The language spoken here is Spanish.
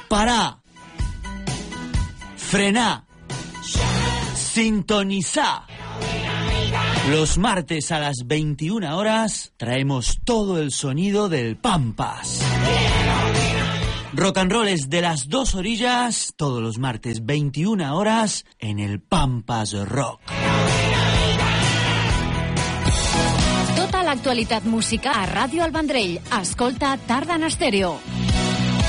parar, frenar, sintonizar. Los martes a las 21 horas traemos todo el sonido del Pampas. Rock and roll es de las dos orillas, todos los martes 21 horas en el Pampas Rock. Tota l'actualitat musical a Ràdio El Vendrell. Escolta Tarda en Estèreo.